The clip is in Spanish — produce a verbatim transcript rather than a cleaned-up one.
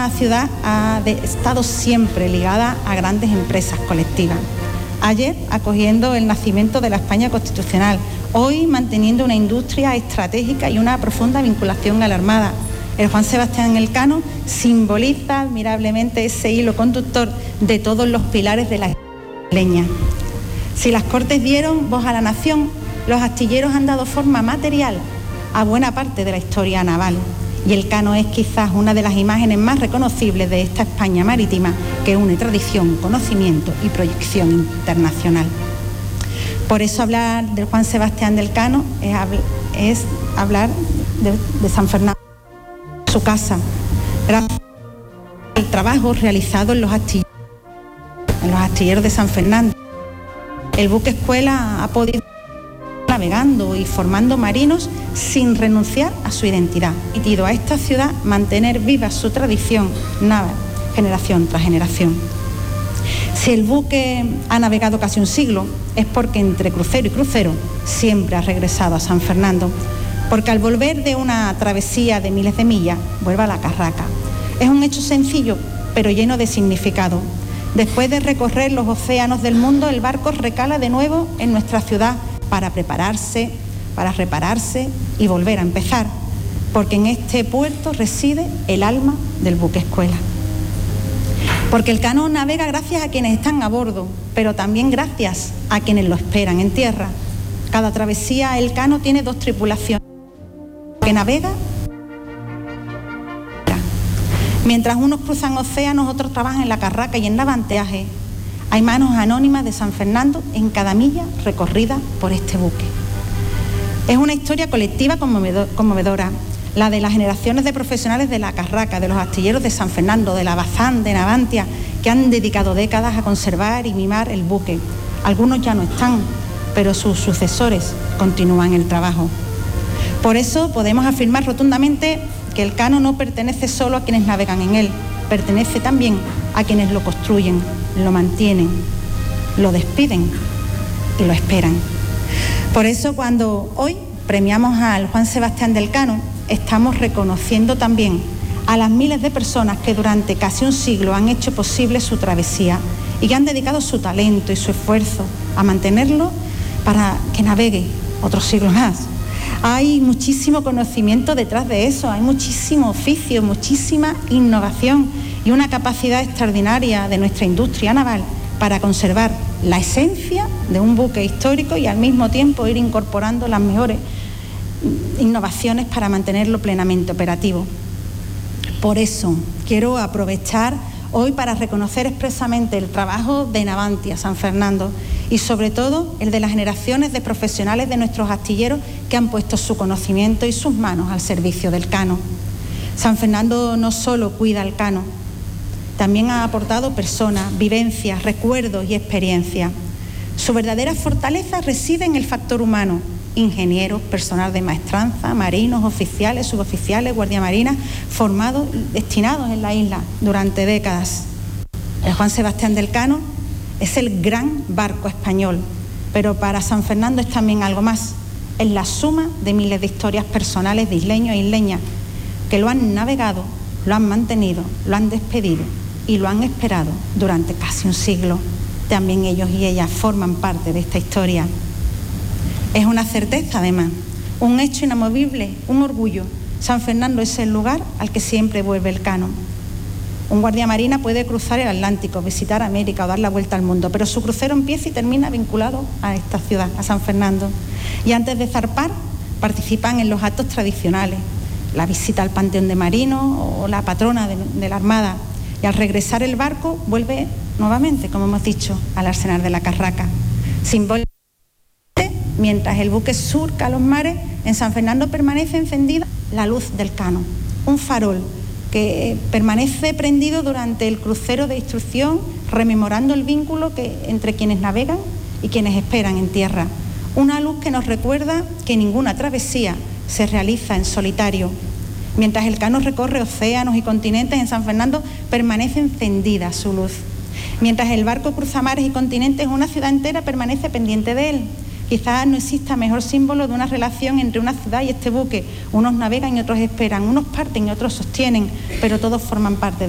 Esta ciudad ha de, estado siempre ligada a grandes empresas colectivas. Ayer acogiendo el nacimiento de la España constitucional, hoy manteniendo una industria estratégica y una profunda vinculación a la Armada. El Juan Sebastián Elcano simboliza admirablemente ese hilo conductor de todos los pilares de la leña. Si las Cortes dieron voz a la nación, los astilleros han dado forma material a buena parte de la historia naval. Y Elcano es quizás una de las imágenes más reconocibles de esta España marítima que une tradición, conocimiento y proyección internacional. Por eso hablar del Juan Sebastián Elcano es, es hablar de, de San Fernando, su casa, gracias al trabajo realizado en los astilleros, en los astilleros de San Fernando. El buque escuela ha podido navegando y formando marinos sin renunciar a su identidad, y permitido a esta ciudad mantener viva su tradición naval generación tras generación. Si el buque ha navegado casi un siglo, es porque entre crucero y crucero siempre ha regresado a San Fernando, porque al volver de una travesía de miles de millas, vuelve a la Carraca. Es un hecho sencillo, pero lleno de significado. Después de recorrer los océanos del mundo, el barco recala de nuevo en nuestra ciudad para prepararse, para repararse y volver a empezar, porque en este puerto reside el alma del buque escuela. Porque Elcano navega gracias a quienes están a bordo, pero también gracias a quienes lo esperan en tierra. Cada travesía Elcano tiene dos tripulaciones, que navega. Mientras unos cruzan océanos, otros trabajan en la Carraca y en Navanteaje. Hay manos anónimas de San Fernando en cada milla recorrida por este buque. Es una historia colectiva conmovedora, la de las generaciones de profesionales de la Carraca, de los astilleros de San Fernando, de la Bazán, de Navantia, que han dedicado décadas a conservar y mimar el buque. Algunos ya no están, pero sus sucesores continúan el trabajo. Por eso podemos afirmar rotundamente que Elcano no pertenece solo a quienes navegan en él, pertenece también a quienes lo construyen, lo mantienen, lo despiden y lo esperan. Por eso cuando hoy premiamos al Juan Sebastián Elcano, estamos reconociendo también a las miles de personas que durante casi un siglo han hecho posible su travesía y que han dedicado su talento y su esfuerzo a mantenerlo para que navegue otro siglo más. Hay muchísimo conocimiento detrás de eso, hay muchísimo oficio, muchísima innovación y una capacidad extraordinaria de nuestra industria naval para conservar la esencia de un buque histórico y al mismo tiempo ir incorporando las mejores innovaciones para mantenerlo plenamente operativo. Por eso quiero aprovechar hoy para reconocer expresamente el trabajo de Navantia, San Fernando, y sobre todo el de las generaciones de profesionales de nuestros astilleros que han puesto su conocimiento y sus manos al servicio del Elcano. San Fernando no solo cuida al Elcano, también ha aportado personas, vivencias, recuerdos y experiencias. Su verdadera fortaleza reside en el factor humano: ingenieros, personal de maestranza, marinos, oficiales, suboficiales, guardia marina, formados, destinados en la isla durante décadas. El Juan Sebastián Elcano es el gran barco español, pero para San Fernando es también algo más. Es la suma de miles de historias personales de isleños e isleñas que lo han navegado, lo han mantenido, lo han despedido y lo han esperado durante casi un siglo. También ellos y ellas forman parte de esta historia. Es una certeza, además, un hecho inamovible, un orgullo. San Fernando es el lugar al que siempre vuelve Elcano. Un guardia marina puede cruzar el Atlántico, visitar América o dar la vuelta al mundo, pero su crucero empieza y termina vinculado a esta ciudad, a San Fernando. Y antes de zarpar, participan en los actos tradicionales, la visita al Panteón de Marinos o la patrona de, de la Armada. Y al regresar el barco, vuelve nuevamente, como hemos dicho, al arsenal de la Carraca. Simbólicamente, mientras el buque surca los mares, en San Fernando permanece encendida la luz del Elcano, un farol que permanece prendido durante el crucero de instrucción, rememorando el vínculo que, entre quienes navegan y quienes esperan en tierra. Una luz que nos recuerda que ninguna travesía se realiza en solitario. Mientras el Elcano recorre océanos y continentes, en San Fernando permanece encendida su luz. Mientras el barco cruza mares y continentes, una ciudad entera permanece pendiente de él. Quizás no exista mejor símbolo de una relación entre una ciudad y este buque. Unos navegan y otros esperan, unos parten y otros sostienen, pero todos forman parte de